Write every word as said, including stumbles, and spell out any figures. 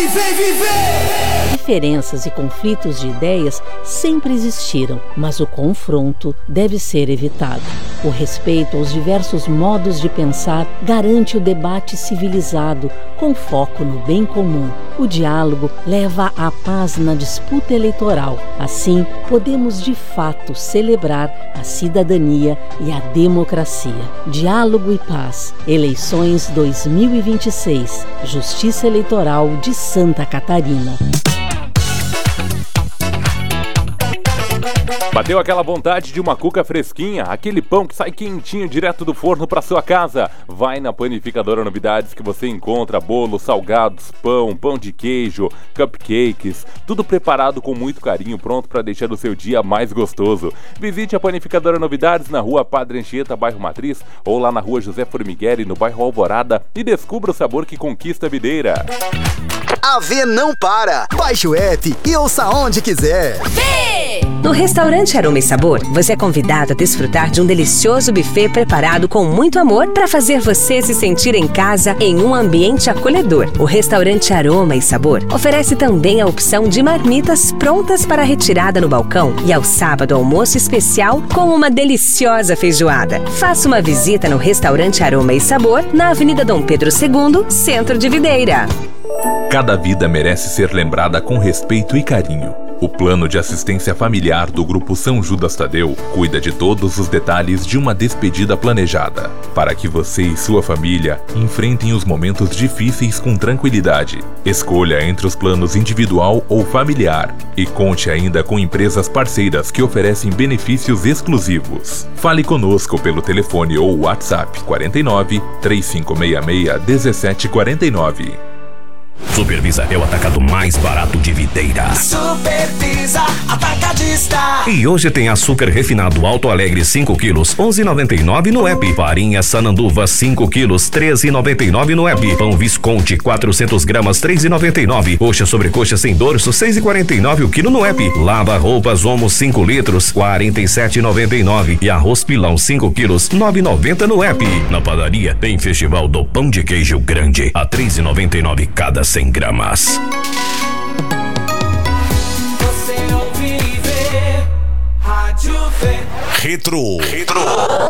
e vem viver! Diferenças e conflitos de ideias sempre existiram, mas o confronto deve ser evitado. O respeito aos diversos modos de pensar garante o debate civilizado, com foco no bem comum. O diálogo leva à paz na disputa eleitoral. Assim, podemos de fato celebrar a cidadania e a democracia. Diálogo e paz. Eleições dois mil e vinte e seis. Justiça Eleitoral de Santa Catarina. Bateu aquela vontade de uma cuca fresquinha, aquele pão que sai quentinho direto do forno para sua casa? Vai na Panificadora Novidades que você encontra bolos, salgados, pão, pão de queijo, cupcakes, tudo preparado com muito carinho, pronto para deixar o seu dia mais gostoso. Visite a Panificadora Novidades na rua Padre Anchieta, bairro Matriz, ou lá na rua José Formigueri, no bairro Alvorada, e descubra o sabor que conquista a videira. A V não para! Baixe o app e ouça onde quiser. V! No restaurante Aroma e Sabor, você é convidado a desfrutar de um delicioso buffet preparado com muito amor para fazer você se sentir em casa em um ambiente acolhedor. O restaurante Aroma e Sabor oferece também a opção de marmitas prontas para retirada no balcão e ao sábado almoço especial com uma deliciosa feijoada. Faça uma visita no restaurante Aroma e Sabor na Avenida Dom Pedro segundo, Centro de Videira. Cada vida merece ser lembrada com respeito e carinho. O Plano de Assistência Familiar do Grupo São Judas Tadeu cuida de todos os detalhes de uma despedida planejada, para que você e sua família enfrentem os momentos difíceis com tranquilidade. Escolha entre os planos individual ou familiar e conte ainda com empresas parceiras que oferecem benefícios exclusivos. Fale conosco pelo telefone ou WhatsApp quarenta e nove, três cinco seis seis, dezessete quarenta e nove. Supervisa é o atacado mais barato de Videira. Supervisa Atacadista. E hoje tem açúcar refinado Alto Alegre cinco quilos, onze reais e noventa e nove centavos no app. Farinha Sananduva cinco quilos, treze reais e noventa e nove centavos no app. Pão Visconti quatrocentos gramas, três reais e noventa e nove centavos. Coxa sobre coxa sem dorso, seis reais e quarenta e nove centavos o quilo no app. Lava roupas Omo cinco litros, quarenta e sete reais e noventa e nove centavos. E arroz pilão cinco quilos, nove reais e noventa centavos no app. Na padaria tem Festival do Pão de Queijo Grande, a três reais e noventa e nove centavos cada cem gramas. Você ouve e vê Rádio V. Retro. Retro.